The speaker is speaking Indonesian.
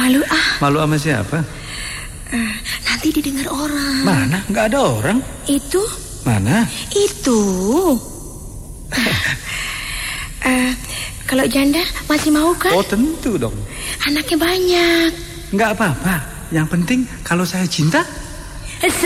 Malu ah. Malu sama siapa? Nanti didengar orang. Mana? Nggak ada orang. Itu? Mana? Itu. Kalau janda masih mau kan? Oh tentu dong. Anaknya banyak. Nggak apa-apa. Yang penting kalau saya cinta